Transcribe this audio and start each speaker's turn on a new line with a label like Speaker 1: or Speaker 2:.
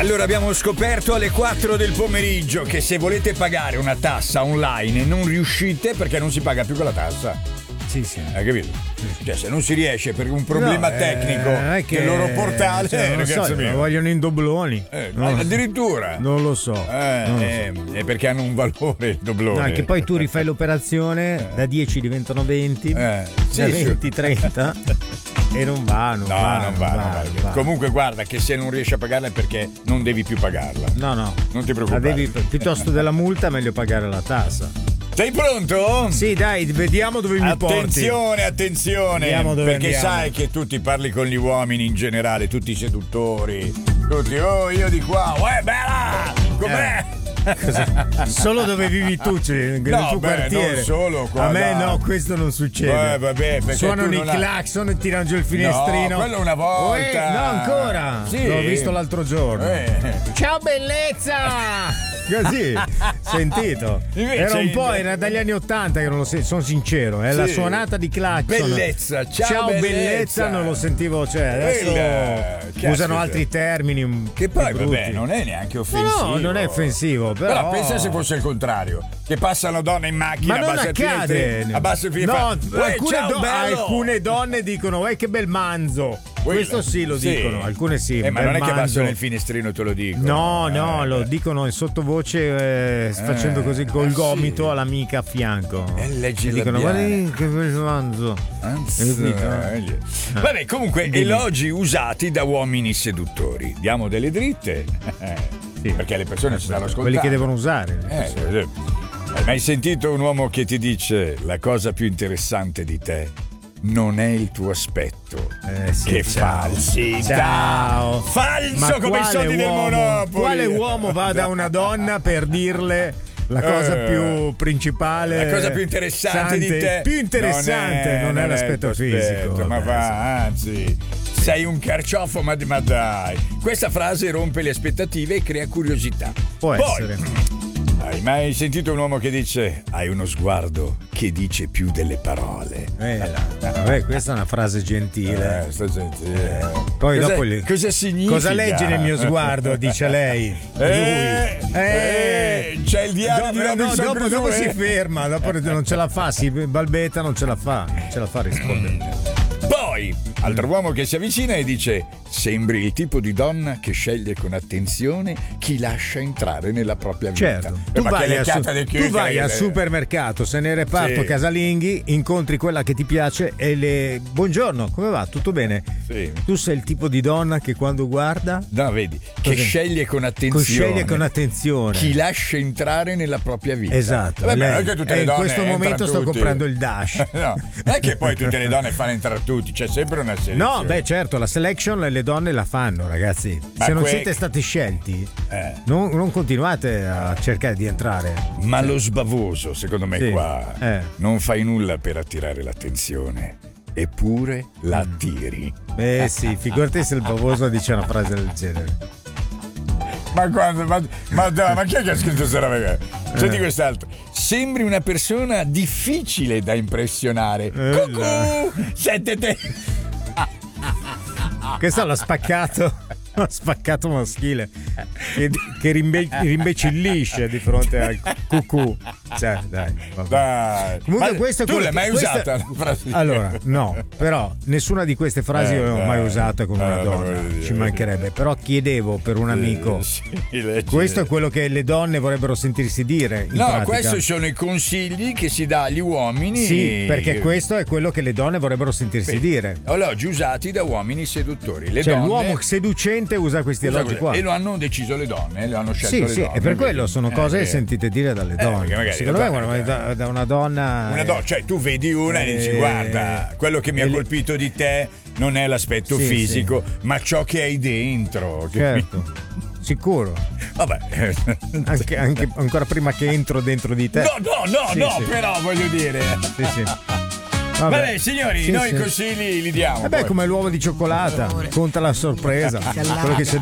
Speaker 1: Allora abbiamo scoperto alle 4 del pomeriggio che se volete pagare una tassa online non riuscite perché non si paga più quella tassa.
Speaker 2: Sì.
Speaker 1: Hai capito? Cioè, se non si riesce per un problema tecnico del loro portale,
Speaker 2: lo vogliono in dobloni.
Speaker 1: Addirittura.
Speaker 2: Non lo so.
Speaker 1: È perché hanno un valore il doblone.
Speaker 2: No, che poi tu rifai l'operazione, da 10 diventano 20, da 20 30 e non va.
Speaker 1: Comunque guarda che se non riesci a pagarla è perché non devi più pagarla.
Speaker 2: No.
Speaker 1: Non ti preoccupare.
Speaker 2: Piuttosto della multa è meglio pagare la tassa.
Speaker 1: Sei pronto?
Speaker 2: Sì, dai, vediamo dove mi porti.
Speaker 1: Attenzione, perché sai che tu ti parli con gli uomini in generale, tutti i seduttori, tutti, io di qua, bella, com'è?
Speaker 2: Solo dove vivi tu, nel tuo quartiere.
Speaker 1: Non solo qua.
Speaker 2: A me no, questo non succede.
Speaker 1: Vabbè,
Speaker 2: suonano i clacson e tirano giù il finestrino.
Speaker 1: No, quello una volta.
Speaker 2: No, ancora.
Speaker 1: Sì.
Speaker 2: L'ho visto l'altro giorno. Ciao bellezza! Così, sentito. Era dagli anni 80 che non lo sento, sono sincero, è la suonata di clacson.
Speaker 1: Bellezza, ciao
Speaker 2: bellezza, non lo sentivo, adesso usano altri termini
Speaker 1: che poi
Speaker 2: brutti.
Speaker 1: Vabbè, non è neanche offensivo.
Speaker 2: No, non è offensivo, però
Speaker 1: pensa se fosse il contrario, che passano donne in macchina,
Speaker 2: ma non accade. Alcune donne dicono che bel manzo. Questo sì lo dicono, alcune sì.
Speaker 1: Ma non è che passano nel finestrino te lo dicono.
Speaker 2: No, lo dicono in sottovoce facendo così col gomito all'amica a fianco.
Speaker 1: E leggi
Speaker 2: dicono guarda che bel manzo.
Speaker 1: Vabbè, comunque elogi usati da uomini seduttori. Diamo delle dritte. Perché le persone si stanno ascoltando.
Speaker 2: Quelli che devono usare.
Speaker 1: Hai mai sentito un uomo che ti dice la cosa più interessante di te non è il tuo aspetto? Che falsità!
Speaker 2: Ciao.
Speaker 1: Falso come i soldi del Monopoli!
Speaker 2: Quale uomo va da una donna per dirle la cosa più principale,
Speaker 1: la cosa più interessante di te?
Speaker 2: Più interessante non è l'aspetto fisico.
Speaker 1: Ma va, anzi, sei un carciofo, ma dai. Questa frase rompe le aspettative e crea curiosità.
Speaker 2: Può essere.
Speaker 1: Hai mai sentito un uomo che dice hai uno sguardo che dice più delle parole?
Speaker 2: Questa è una frase gentile. Poi
Speaker 1: cosa significa?
Speaker 2: Cosa legge nel mio sguardo? Dice lei.
Speaker 1: C'è il diario di Robinson Crusoe.
Speaker 2: Dopo si ferma, dopo non ce la fa, si balbetta, non ce la fa a rispondere.
Speaker 1: Poi, altro uomo che si avvicina e dice sembri il tipo di donna che sceglie con attenzione chi lascia entrare nella propria vita.
Speaker 2: Certo, tu vai al supermercato, se ne reparto casalinghi, incontri quella che ti piace e buongiorno, come va? Tutto bene?
Speaker 1: Sì.
Speaker 2: Tu sei il tipo di donna che quando guarda
Speaker 1: vedi, che sceglie con attenzione chi lascia entrare nella propria vita.
Speaker 2: Esatto.
Speaker 1: In
Speaker 2: questo momento sto comprando il Dash.
Speaker 1: No, non è che poi tutte le donne fanno entrare tutti, c'è sempre una selezione.
Speaker 2: No, certo, la selection le donne la fanno, ragazzi. Se non siete stati scelti, non continuate a cercare di entrare.
Speaker 1: Ma lo sbavoso, secondo me, qua non fai nulla per attirare l'attenzione, eppure la attiri.
Speaker 2: Sì, figurati se il bavoso dice una frase del genere.
Speaker 1: Ma chi è che ha scritto questa roba? Senti quest'altro. Sembri una persona difficile da impressionare. Cucù! Sentete!
Speaker 2: Questo l'ha spaccato maschile che rimbecillisce di fronte al cucù. Cioè, dai. Comunque questo
Speaker 1: tu l'hai mai usata?
Speaker 2: Allora, no, però nessuna di queste frasi io ho mai usata con una donna, ci mancherebbe. Però chiedevo per un amico. Questo è quello che le donne vorrebbero sentirsi dire.
Speaker 1: No, questi sono i consigli che si dà agli uomini.
Speaker 2: Sì, perché questo è quello che le donne vorrebbero sentirsi dire.
Speaker 1: Elogi usati da uomini seduttori.
Speaker 2: L'uomo seducente usa questi elogi qua.
Speaker 1: E lo hanno deciso le donne, lo hanno scelto le donne.
Speaker 2: E per quello sono cose che sentite dire dalle donne. Secondo me da una donna.
Speaker 1: Cioè tu vedi una e dici guarda, quello che mi ha colpito di te non è l'aspetto fisico, ma ciò che hai dentro.
Speaker 2: Certo. Sicuro.
Speaker 1: Vabbè.
Speaker 2: Anche ancora prima che entro dentro di te.
Speaker 1: No, però voglio dire.
Speaker 2: Sì.
Speaker 1: Vabbè, signori, noi i consigli li diamo.
Speaker 2: Come l'uovo di cioccolata, conta la sorpresa. Quello che si